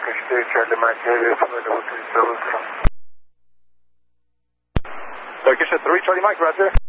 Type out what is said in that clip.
3 Charlie Mike Davis, available to 0. Location 3 Charlie Mike, roger.